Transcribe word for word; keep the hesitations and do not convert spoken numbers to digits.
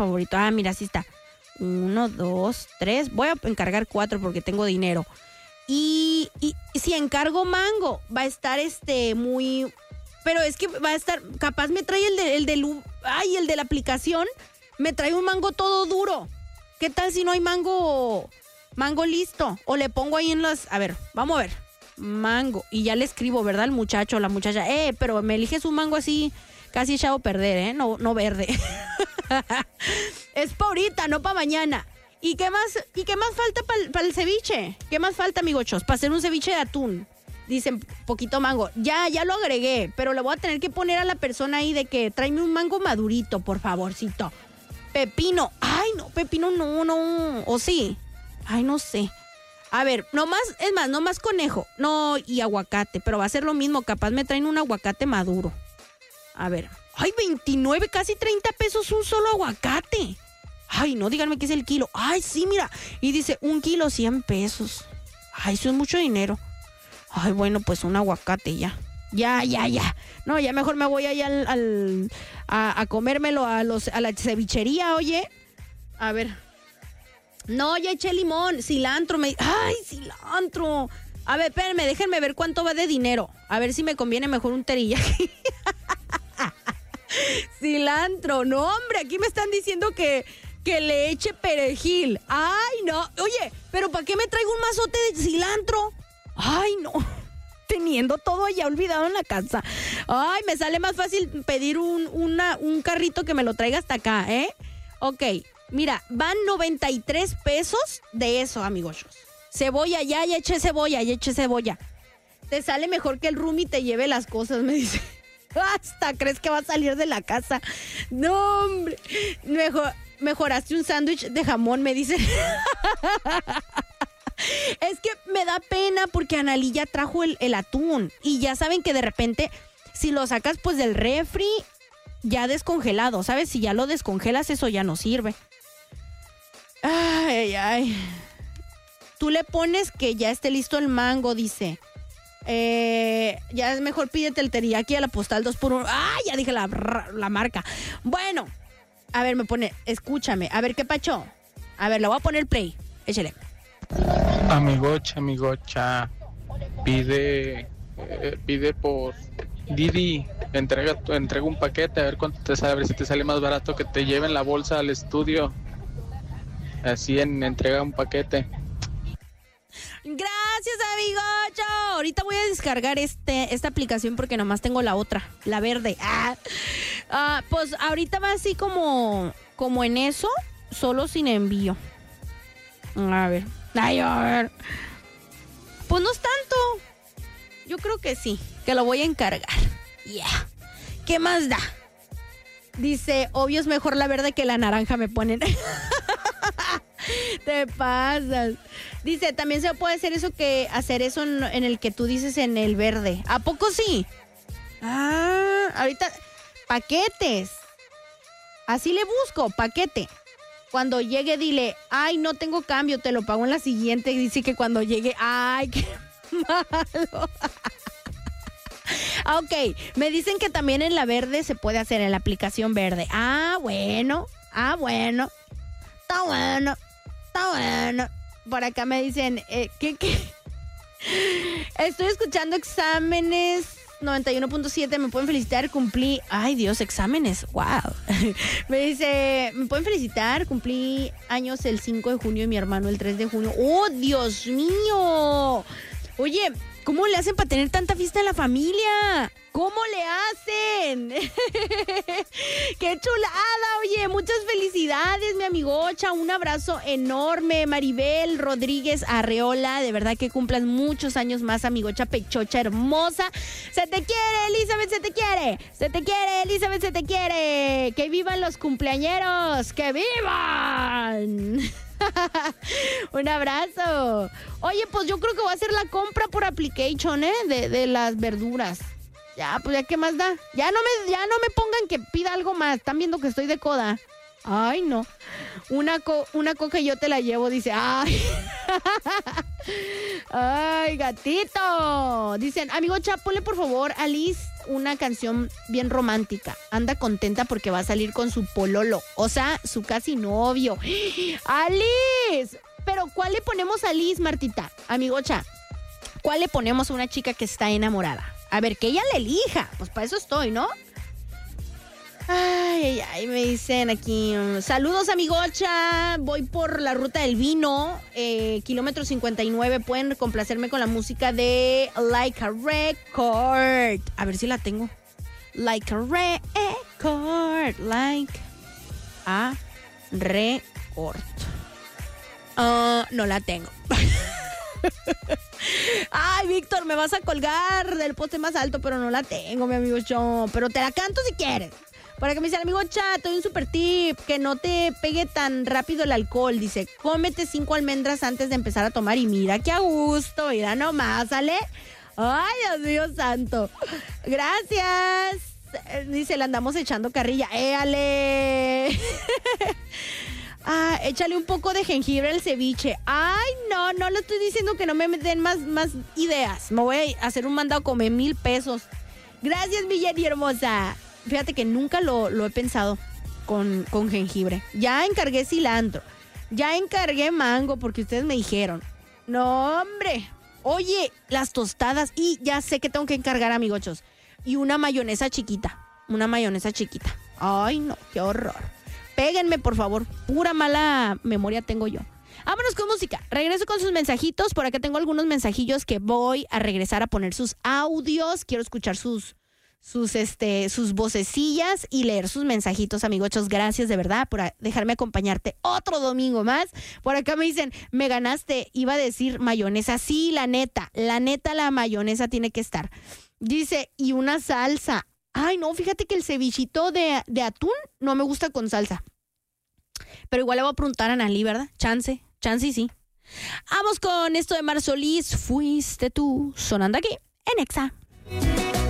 favorito. Ah, mira, así está. Uno, dos, tres. Voy a encargar cuatro porque tengo dinero. Y, y si encargo mango, va a estar este muy... Pero es que va a estar... Capaz me trae el de, el de, ay, el de la aplicación. Me trae un mango todo duro. ¿Qué tal si no hay mango... Mango listo? O le pongo ahí en las... A ver, vamos a ver. Mango. Y ya le escribo, ¿verdad? El muchacho, la muchacha. Eh, pero me eliges un mango así... Casi echado a perder, ¿eh? No, no verde. Es para ahorita, no para mañana. ¿Y qué más, y qué más falta para pa el ceviche? ¿Qué más falta, amigochos? Para hacer un ceviche de atún. Dicen, poquito mango. Ya, ya lo agregué, pero le voy a tener que poner a la persona ahí de que tráeme un mango madurito, por favorcito. Pepino. Ay, no, pepino no, no. ¿O sí? Ay, no sé. A ver, nomás, es más, nomás conejo. No, y aguacate, pero va a ser lo mismo. Capaz me traen un aguacate maduro. A ver. Ay, veintinueve, casi treinta pesos un solo aguacate. Ay, no, díganme qué es el kilo. Ay, sí, mira. Y dice, un kilo, cien pesos. Ay, eso es mucho dinero. Ay, bueno, pues un aguacate ya. Ya, ya, ya. No, ya mejor me voy allá al, al, a, a comérmelo a, los, a la cevichería, oye. A ver. No, ya eché limón, cilantro. Me... Ay, cilantro. A ver, espérenme, déjenme ver cuánto va de dinero. A ver si me conviene mejor un teriyaki. Cilantro, no, hombre, aquí me están diciendo que, que le eche perejil. Ay, no, oye, pero ¿para qué me traigo un mazote de cilantro? Ay, no, teniendo todo ya olvidado en la casa. Ay, me sale más fácil pedir un, una, un carrito que me lo traiga hasta acá, ¿eh? Ok, mira, van noventa y tres pesos de eso, amigos. Cebolla, ya, ya eché cebolla, ya eché cebolla. Te sale mejor que el roomie te lleve las cosas, me dice. Hasta crees que va a salir de la casa. No, hombre. Mejor, mejoraste un sándwich de jamón, me dice. Es que me da pena porque Analí ya trajo el, el atún. Y ya saben que de repente, si lo sacas pues del refri, ya descongelado, ¿sabes? Si ya lo descongelas, eso ya no sirve. Ay, ay. Tú le pones que ya esté listo el mango, dice. Eh, ya es mejor pídete el teriyaki a la postal dos por uno. ¡Ah! Ya dije la, la marca. Bueno, a ver, me pone, escúchame. A ver, ¿qué pacho? A ver, le voy a poner play. Échale. Amigocha, amigocha. Pide, eh, pide por Didi. Entrega, entrega un paquete a ver cuánto te sale, a ver si te sale más barato que te lleven la bolsa al estudio. Así en entrega un paquete. Gracias, amigocho. Ahorita voy a descargar este, esta aplicación porque nomás tengo la otra, la verde. Ah, ah, pues ahorita va así como, como en eso, solo sin envío. A ver. Ay, a ver. Pues no es tanto. Yo creo que sí, que lo voy a encargar. Yeah. ¿Qué más da? Dice, obvio es mejor la verde que la naranja, me ponen. Te pasas. Dice, también se puede hacer eso que hacer eso en, en el que tú dices en el verde. ¿A poco sí? Ah, ahorita paquetes. Así le busco, paquete. Cuando llegue dile, ay, no tengo cambio, te lo pago en la siguiente. Y dice que cuando llegue, ay, qué malo. Ok, me dicen que también en la verde se puede hacer, en la aplicación verde. Ah, bueno, ah, bueno. Está bueno, está bueno. Por acá me dicen, eh, ¿qué, qué? Estoy escuchando exámenes noventa y uno punto siete, me pueden felicitar, cumplí, ay Dios, exámenes, wow. Me dice, me pueden felicitar, cumplí años el cinco de junio y mi hermano el tres de junio. ¡Oh, Dios mío! Oye, ¿cómo le hacen para tener tanta fiesta en la familia? ¿Cómo le hacen? ¡Qué chulada! Oye, muchas felicidades, mi amigocha. Un abrazo enorme, Maribel Rodríguez Arreola. De verdad que cumplas muchos años más, amigocha pechocha hermosa. ¡Se te quiere, Elizabeth! ¡Se te quiere! ¡Se te quiere, Elizabeth! ¡Se te quiere! ¡Que vivan los cumpleañeros! ¡Que vivan! Un abrazo. Oye, pues yo creo que voy a hacer la compra por application, ¿eh? De, de las verduras. Ya, pues ya, ¿qué más da? Ya no me, ya no me pongan que pida algo más. Están viendo que estoy de coda. Ay, no. Una, co- una coca y yo te la llevo, dice. Ay. Ay, gatito. Dicen, amigo Cha, ponle por favor a Liz una canción bien romántica. Anda contenta porque va a salir con su pololo, o sea, su casi novio. ¡Alice! Pero ¿cuál le ponemos a Liz, Martita? Amigo Cha, ¿cuál le ponemos a una chica que está enamorada? A ver, que ella le elija. Pues para eso estoy, ¿no? Ay, ay, ay, me dicen aquí. Saludos, amigocha. Voy por la ruta del vino, eh, kilómetro cincuenta y nueve. Pueden complacerme con la música de Like a Record. A ver si la tengo. Like a Record. Like a Record. Uh, no la tengo. Ay, Víctor, me vas a colgar del poste más alto, pero no la tengo, mi amigo Cho. Pero te la canto si quieres. Para que me dice el amigo Cha, te doy un super tip, que no te pegue tan rápido el alcohol. Dice, cómete cinco almendras antes de empezar a tomar y mira qué a gusto, mira nomás, ¿sale? Ay, Dios mío santo. Gracias. Dice, le andamos echando carrilla. ¡Éale! Ah, échale un poco de jengibre al ceviche. Ay, no, no le estoy diciendo que no me den más, más ideas. Me voy a hacer un mandado como mil pesos. Gracias, mi Jenny hermosa. Fíjate que nunca lo, lo he pensado con, con jengibre. Ya encargué cilantro. Ya encargué mango porque ustedes me dijeron. No, hombre. Oye, las tostadas. Y ya sé que tengo que encargar, amigochos. Y una mayonesa chiquita. Una mayonesa chiquita. Ay, no, qué horror. Péguenme, por favor. Pura mala memoria tengo yo. Vámonos con música. Regreso con sus mensajitos. Por acá tengo algunos mensajillos que voy a regresar a poner sus audios. Quiero escuchar sus... sus este sus vocecillas y leer sus mensajitos, amigochos. Gracias de verdad por dejarme acompañarte otro domingo más. Por acá me dicen, me ganaste, iba a decir mayonesa. Sí, la neta, la neta la mayonesa tiene que estar. Dice, y una salsa. Ay, no, fíjate que el cevichito de, de atún no me gusta con salsa. Pero igual le voy a preguntar a Nali, ¿verdad? Chance, chance y sí. Vamos con esto de Mar Solís, fuiste tú, sonando aquí en Exa.